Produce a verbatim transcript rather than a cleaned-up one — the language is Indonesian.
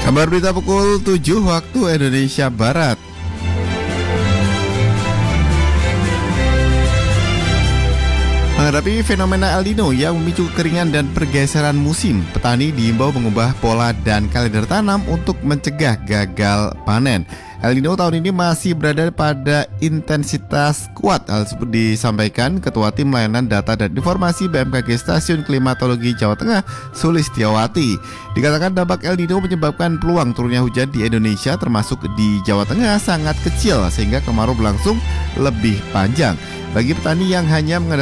Kabar berita pukul tujuh waktu Indonesia Barat. Menghadapi fenomena El Nino yang memicu kekeringan dan pergeseran musim, petani diimbau mengubah pola dan kalender tanam untuk mencegah gagal panen. El Nino tahun ini masih berada pada intensitas kuat. Hal tersebut disampaikan Ketua Tim Layanan Data dan Informasi B M K G Stasiun Klimatologi Jawa Tengah, Sulistiawati. Dikatakan dampak El Nino menyebabkan peluang turunnya hujan di Indonesia termasuk di Jawa Tengah sangat kecil sehingga kemarau berlangsung lebih panjang. Bagi petani yang hanya mengandalkan